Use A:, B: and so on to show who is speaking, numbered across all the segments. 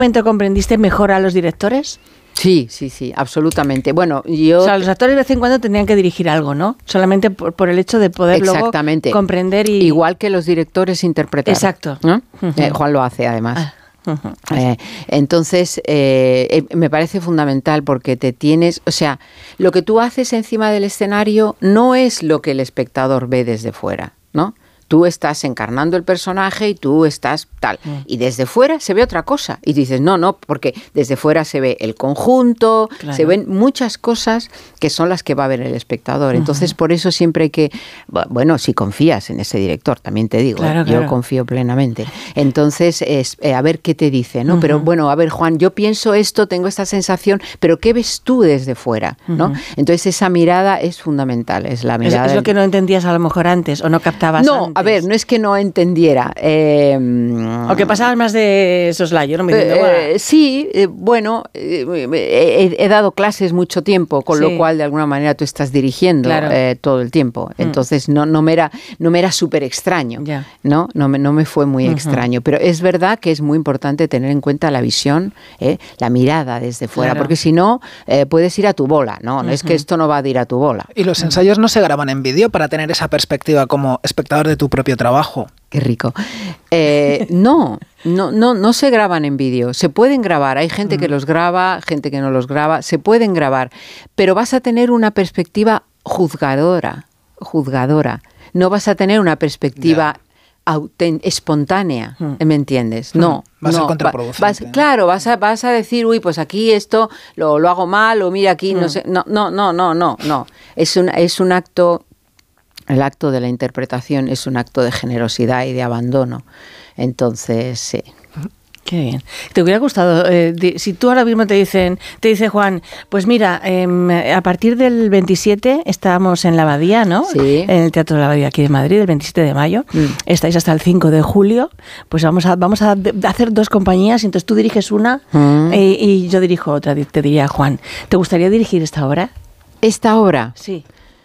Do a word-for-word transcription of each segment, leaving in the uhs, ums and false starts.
A: momento comprendiste mejor a los directores?
B: Sí, sí, sí, absolutamente. Bueno, yo...
A: O sea, los actores de vez en cuando tendrían que dirigir algo, ¿no? Solamente por, por el hecho de poder luego comprender y...
B: Igual que los directores interpretar.
A: Exacto.
B: ¿No? Uh-huh. eh, Juan lo hace, además.
A: Ah. Uh-huh.
B: Eh, entonces, eh, me parece fundamental porque te tienes... O sea, lo que tú haces encima del escenario no es lo que el espectador ve desde fuera, ¿no? Tú estás encarnando el personaje y tú estás tal. Mm. Y desde fuera se ve otra cosa. Y dices, no, no, porque desde fuera se ve el conjunto, claro. Se ven muchas cosas que son las que va a ver el espectador. Uh-huh. Entonces, por eso siempre hay que... Bueno, si confías en ese director, también te digo, claro, ¿eh? Yo claro. confío plenamente. Entonces, es, eh, a ver qué te dice, ¿no? Uh-huh. Pero bueno, a ver, Juan, yo pienso esto, tengo esta sensación, pero ¿qué ves tú desde fuera? ¿No? Uh-huh. Entonces, esa mirada es fundamental. Es la mirada...
A: Es, es lo que no entendías a lo mejor antes o no captabas
B: no,
A: antes.
B: A ver, no es que no entendiera. Eh,
A: o que pasabas más de soslayo, ¿no? Me diciendo,
B: eh, sí, eh, bueno, eh, he, he dado clases mucho tiempo, con sí. lo cual de alguna manera tú estás dirigiendo claro. eh, todo el tiempo. Entonces mm. no, no me era, no me era súper extraño, yeah. ¿no? No me, no me fue muy uh-huh. extraño. Pero es verdad que es muy importante tener en cuenta la visión, eh, la mirada desde fuera, claro. porque si no, eh, puedes ir a tu bola, ¿no? No uh-huh. es que esto no va a ir a tu bola.
C: Y los ensayos no se graban en vídeo para tener esa perspectiva como espectador de tu propio trabajo.
B: Qué rico. Eh, no, no, no, no se graban en vídeo. Se pueden grabar. Hay gente que los graba, gente que no los graba. Se pueden grabar, pero vas a tener una perspectiva juzgadora, juzgadora. No vas a tener una perspectiva autent- espontánea, ¿me entiendes? No.
C: Va a ser
B: no,
C: contraproducente.
B: Vas, claro, vas a, vas a decir, uy, pues aquí esto lo, lo hago mal, o mira aquí, no sé. No, no, no, no, no, no. Es un, es un acto... El acto de la interpretación es un acto de generosidad y de abandono. Entonces, sí.
A: Qué bien. ¿Te hubiera gustado, eh, de, si tú ahora mismo te dicen, te dice Juan, pues mira, eh, a partir del veintisiete estábamos en la Abadía, ¿no?
B: Sí.
A: En el Teatro de la Abadía aquí de Madrid, el veintisiete de mayo. Mm. Estáis hasta el cinco de julio. Pues vamos a vamos a hacer dos compañías, y entonces tú diriges una mm. eh, y yo dirijo otra. Te diría, Juan, ¿te gustaría dirigir esta obra?
B: ¿Esta obra?
A: Sí.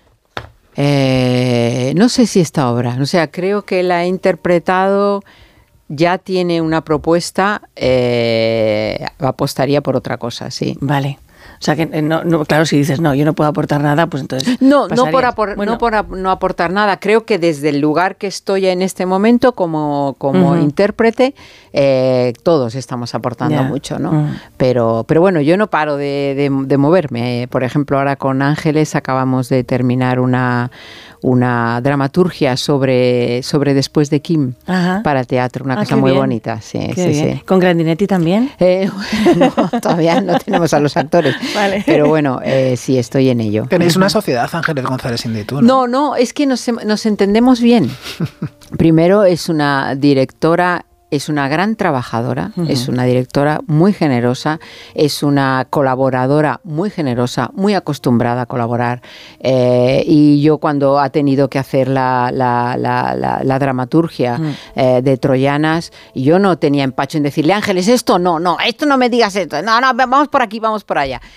B: Eh, no sé si esta obra, o sea, creo que la he interpretado, ya tiene una propuesta, eh, apostaría por otra cosa, sí.
A: Vale. O sea, que no, no, claro, si dices, no, yo no puedo aportar nada, pues entonces...
B: No, no por, apor, bueno. no por a, no aportar nada. Creo que desde el lugar que estoy en este momento como, como uh-huh. intérprete, eh, todos estamos aportando yeah. mucho, ¿no? Uh-huh. Pero, pero bueno, yo no paro de, de, de moverme. Por ejemplo, ahora con Ángeles acabamos de terminar una... una dramaturgia sobre, sobre Después de Kim Ajá. para teatro, una ah, cosa muy bien. bonita. Sí, sí, sí.
A: ¿Con Grandinetti también?
B: Eh, no, todavía no tenemos a los actores, vale. pero bueno, eh, sí, estoy en ello.
C: Tenéis una sociedad, Ángeles González Indytú, ¿no?
B: No, no, es que nos, nos entendemos bien. Primero, es una directora... Es una gran trabajadora, uh-huh. es una directora muy generosa, es una colaboradora muy generosa, muy acostumbrada a colaborar. Eh, y yo cuando ha tenido que hacer la, la, la, la, la dramaturgia uh-huh. eh, de Troyanas, yo no tenía empacho en decirle, Ángeles, esto no, no, esto no me digas esto, no, no, vamos por aquí, vamos por allá.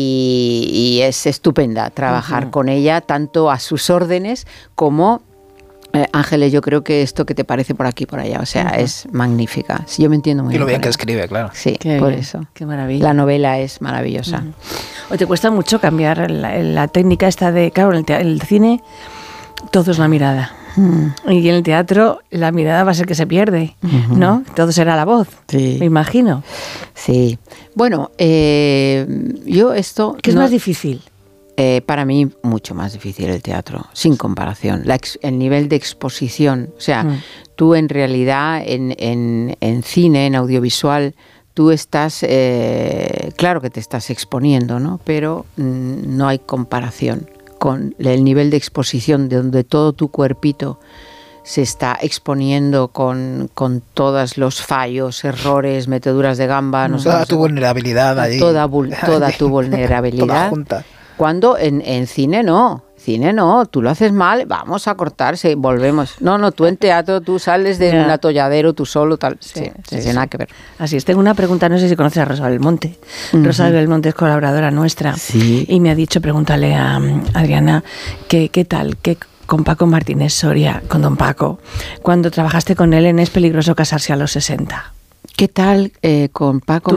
B: Y, y es estupenda trabajar uh-huh. con ella, tanto a sus órdenes como... Eh, Ángeles, yo creo que esto que te parece por aquí por allá, o sea, uh-huh. es magnífica. Sí, yo me entiendo muy bien.
C: Y lo bien que escribe, claro.
B: Sí,
A: qué
B: por
A: bien,
B: eso.
A: Qué maravilla.
B: La novela es maravillosa.
A: Uh-huh. ¿O te cuesta mucho cambiar la, la técnica esta de, claro, en el, te- el cine todo es la mirada. Uh-huh. Y en el teatro la mirada va a ser que se pierde, uh-huh. ¿no? Todo será la voz, sí. me imagino.
B: Sí. Bueno, eh, yo esto...
A: ¿Qué es
B: no,
A: más difícil?
B: Eh, para mí, mucho más difícil el teatro, sin comparación. La ex, el nivel de exposición, o sea, mm. tú en realidad en, en, en cine, en audiovisual, tú estás, eh, claro que te estás exponiendo, ¿no? Pero mm, no hay comparación con el nivel de exposición de donde todo tu cuerpito se está exponiendo con, con todos los fallos, errores, meteduras de gamba. No
C: toda
B: sé,
C: tu vulnerabilidad ahí.
B: Toda, toda tu vulnerabilidad.
C: Toda junta.
B: Cuando en, en cine no, cine no, tú lo haces mal, vamos a cortarse, volvemos. No, no, tú en teatro, tú sales de yeah. un atolladero tú solo, tal, sí, sí, sí, sí, nada que ver.
A: Así es, tengo una pregunta, no sé si conoces a Rosa Belmonte. Uh-huh. Rosa Belmonte es colaboradora nuestra
B: sí.
A: y me ha dicho, pregúntale a Adriana, ¿qué, qué tal, qué con Paco Martínez Soria, con don Paco, cuando trabajaste con él en Es peligroso casarse a los sesenta?
B: ¿Qué tal eh, con Paco